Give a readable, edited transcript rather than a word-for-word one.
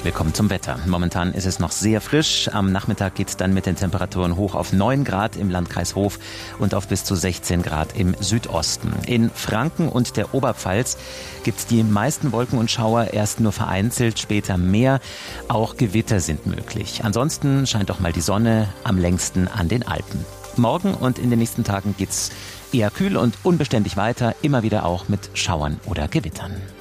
Wir kommen zum Wetter. Momentan ist es noch sehr frisch. Am Nachmittag geht es dann mit den Temperaturen hoch auf 9 Grad im Landkreis Hof und auf bis zu 16 Grad im Südosten. In Franken und der Oberpfalz gibt es die meisten Wolken und Schauer erst nur vereinzelt, später mehr. Auch Gewitter sind möglich. Ansonsten scheint auch mal die Sonne, am längsten an den Alpen. Morgen und in den nächsten Tagen geht es eher kühl und unbeständig weiter, immer wieder auch mit Schauern oder Gewittern.